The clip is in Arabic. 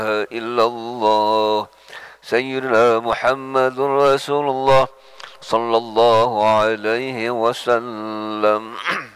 إلا الله سيدنا محمد رسول الله صلى الله عليه وسلم.